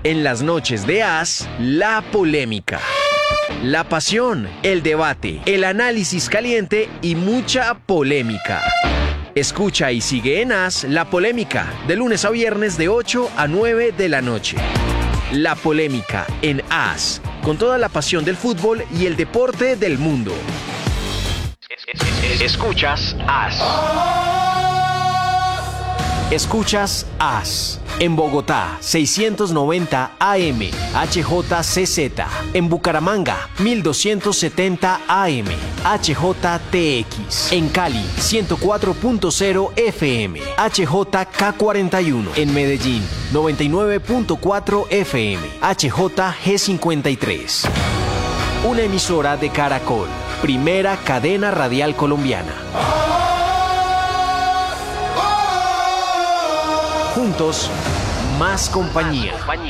En las noches de AS, la polémica, la pasión, el debate, el análisis caliente y mucha polémica. Escucha y sigue en AS La Polémica, de lunes a viernes de 8 a 9 de la noche. La Polémica en AS, con toda la pasión del fútbol y el deporte del mundo. Escuchas AS. Escuchas AS. En Bogotá, 690 AM, HJCZ. En Bucaramanga, 1270 AM, HJTX. En Cali, 104.0 FM, HJK41. En Medellín, 99.4 FM, HJG53. Una emisora de Caracol, primera cadena radial colombiana. Juntos, más compañía.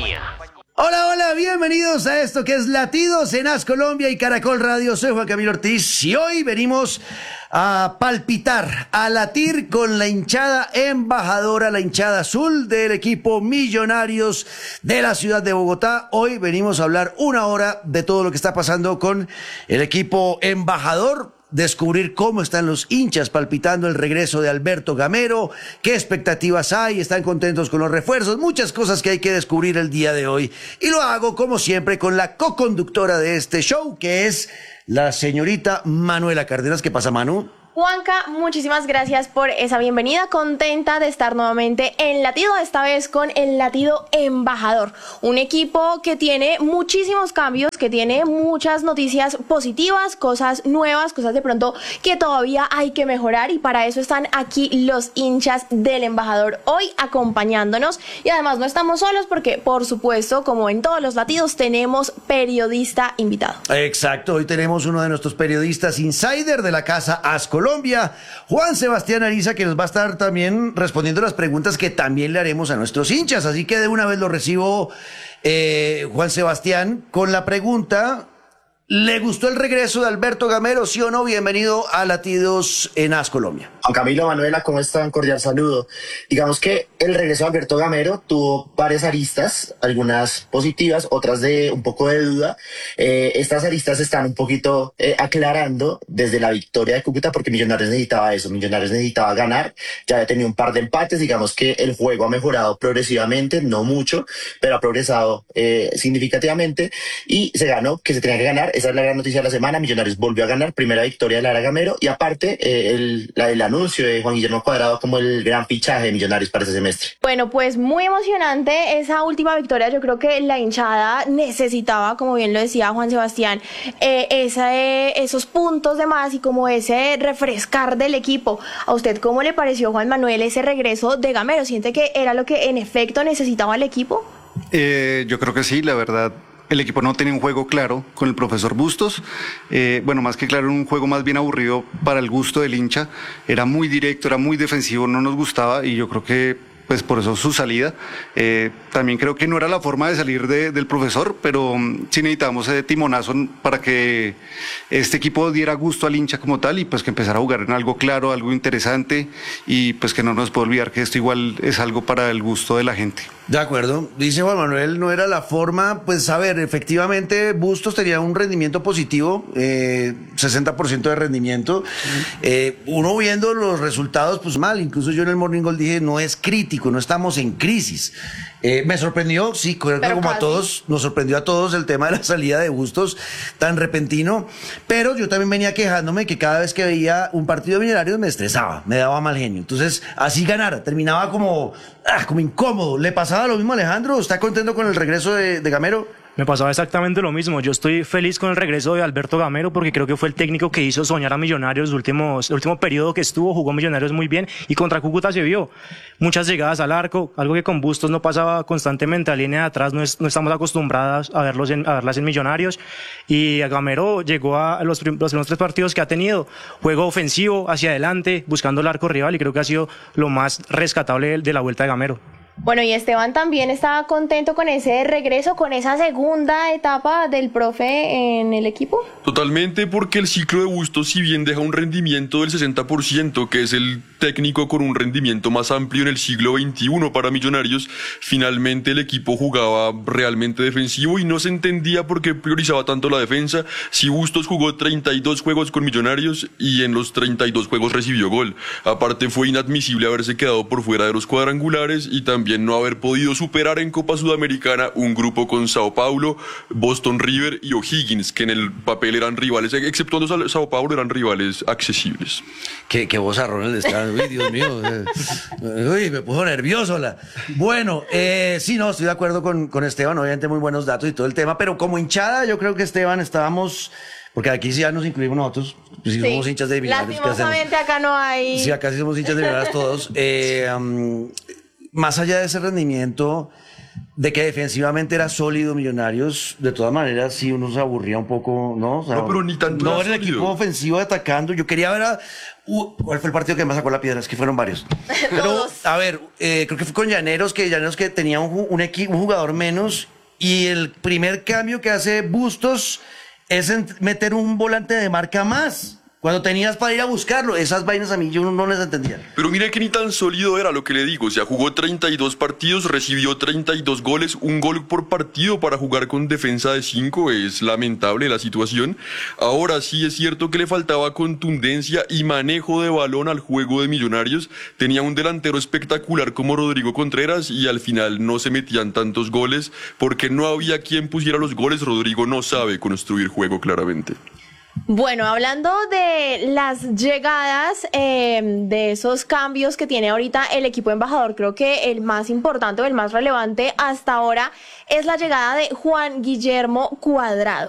Hola, hola, bienvenidos a esto que es Latidos en AS Colombia y Caracol Radio. Soy Juan Camilo Ortiz y hoy venimos a palpitar, a latir con la hinchada embajadora, la hinchada azul del equipo Millonarios de la ciudad de Bogotá. Hoy venimos a hablar una hora de todo lo que está pasando con el equipo embajador. Descubrir cómo están los hinchas palpitando el regreso de Alberto Gamero, qué expectativas hay, están contentos con los refuerzos, muchas cosas que hay que descubrir el día de hoy. Y lo hago, como siempre, con la co-conductora de este show, que es la señorita Manuela Cárdenas. ¿Qué pasa, Manu? Juanca, muchísimas gracias por esa bienvenida, contenta de estar nuevamente en Latido, esta vez con el Latido Embajador, un equipo que tiene muchísimos cambios, que tiene muchas noticias positivas, cosas nuevas, cosas de pronto que todavía hay que mejorar, y para eso están aquí los hinchas del Embajador hoy acompañándonos. Y además no estamos solos porque, por supuesto, como en todos los Latidos, tenemos periodista invitado. Exacto, hoy tenemos uno de nuestros periodistas insider de la casa AS Colombia, Juan Sebastián Ariza, que nos va a estar también respondiendo las preguntas que también le haremos a nuestros hinchas. Así que de una vez lo recibo, Juan Sebastián, con la pregunta: ¿le gustó el regreso de Alberto Gamero, sí o no? Bienvenido a Latidos en AS Colombia. Juan Camilo, Manuela, ¿cómo están? Cordial saludo. Digamos que el regreso de Alberto Gamero tuvo varias aristas, algunas positivas, otras de un poco de duda. Estas aristas están un poquito aclarando desde la victoria de Cúcuta, porque Millonarios necesitaba eso, Millonarios necesitaba ganar, ya había tenido un par de empates, digamos que el juego ha mejorado progresivamente, no mucho, pero ha progresado significativamente, y se ganó, que se tenía que ganar. Esa es la gran noticia de la semana. Millonarios volvió a ganar, primera victoria de la era Gamero, y aparte el anuncio de Juan Guillermo Cuadrado como el gran fichaje de Millonarios para este semestre. Bueno, pues muy emocionante esa última victoria. Yo creo que la hinchada necesitaba, como bien lo decía Juan Sebastián, esos puntos de más y como ese refrescar del equipo. ¿A usted cómo le pareció, Juan Manuel, ese regreso de Gamero? ¿Siente que era lo que en efecto necesitaba el equipo? Yo creo que sí, la verdad. El equipo no tenía un juego claro con el profesor Bustos. Bueno, más que claro, un juego más bien aburrido para el gusto del hincha. Era muy directo, era muy defensivo, no nos gustaba, y yo creo que pues por eso su salida. También creo que no era la forma de salir del profesor, pero sí necesitábamos ese timonazo para que este equipo diera gusto al hincha como tal, y pues que empezara a jugar en algo claro, algo interesante, y pues que no nos puede olvidar que esto igual es algo para el gusto de la gente. De acuerdo, dice Juan Manuel, no era la forma. Pues a ver, efectivamente Bustos tenía un rendimiento positivo, 60% de rendimiento. Uno viendo los resultados, pues mal. Incluso yo en el Morning Call dije, no es crítico, no estamos en crisis. Me sorprendió, sí, creo que como a todos, nos sorprendió a todos el tema de la salida de Bustos tan repentino, pero yo también venía quejándome que cada vez que veía un partido de Millonarios me estresaba, me daba mal genio. Entonces, así ganara, terminaba como incómodo. ¿Le pasaba lo mismo a Alejandro? ¿Está contento con el regreso de Gamero? Me pasaba exactamente lo mismo. Yo estoy feliz con el regreso de Alberto Gamero porque creo que fue el técnico que hizo soñar a Millonarios el último periodo que estuvo, jugó Millonarios muy bien, y contra Cúcuta se vio muchas llegadas al arco, algo que con Bustos no pasaba constantemente. A línea de atrás no estamos acostumbrados a verlas en Millonarios, y Gamero llegó a los primeros 3 partidos que ha tenido, juego ofensivo hacia adelante, buscando el arco rival, y creo que ha sido lo más rescatable de la vuelta de Gamero. Bueno, y Esteban también estaba contento con ese regreso, con esa segunda etapa del profe en el equipo. Totalmente, porque el ciclo de Bustos, si bien deja un rendimiento del 60%, que es el técnico con un rendimiento más amplio en el siglo XXI para Millonarios, finalmente el equipo jugaba realmente defensivo y no se entendía por qué priorizaba tanto la defensa. Si Bustos jugó 32 juegos con Millonarios y en los 32 juegos recibió gol. Aparte, fue inadmisible haberse quedado por fuera de los cuadrangulares y también no haber podido superar en Copa Sudamericana un grupo con Sao Paulo, Boston River y O'Higgins, que en el papel eran rivales, exceptuando Sao Paulo, eran rivales accesibles. Qué vozarrón el de Esteban. Uy, Dios mío. Uy, me puso nervioso. Bueno, sí, no, estoy de acuerdo con Esteban. Obviamente muy buenos datos y todo el tema, pero como hinchada, yo creo que Esteban estábamos... Porque aquí sí ya nos incluimos nosotros, pues, sí, somos hinchas de Millonarios. Lastimosamente acá no hay... Sí, acá sí somos hinchas de Millonarios todos. Más allá de ese rendimiento, de que defensivamente era sólido Millonarios, de todas maneras sí uno se aburría un poco, ¿no? O sea, No, pero ni tanto no era era el equipo sólido. ofensivo atacando. Yo quería ver ¿cuál fue el partido que más sacó la piedra? Es que fueron varios. Pero, Todos. a ver, creo que fue con Llaneros que tenía un jugador menos y el primer cambio que hace Bustos es meter un volante de marca más. Cuando tenías para ir a buscarlo, esas vainas a mí yo no les entendía. Pero mire que ni tan sólido era lo que le digo. O sea, jugó 32 partidos, recibió 32 goles, un gol por partido para jugar con defensa de 5. Es lamentable la situación. Ahora sí es cierto que le faltaba contundencia y manejo de balón al juego de Millonarios. Tenía un delantero espectacular como Rodrigo Contreras y al final no se metían tantos goles porque no había quien pusiera los goles. Rodrigo no sabe construir juego claramente. Bueno, hablando de las llegadas, de esos cambios que tiene ahorita el equipo embajador, creo que el más importante o el más relevante hasta ahora es la llegada de Juan Guillermo Cuadrado.